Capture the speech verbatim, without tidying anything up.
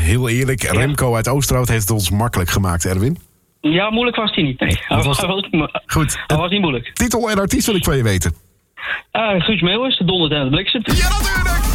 heel eerlijk, Ja. Remco uit Oosterhout heeft het ons makkelijk gemaakt, Erwin. Ja, moeilijk was hij niet, nee. Hij was- was, hij was, Goed, hij was niet moeilijk. titel en artiest wil ik van je weten. Uh, Guus Meeuwis, de donderd en het bliksem. Ja, natuurlijk!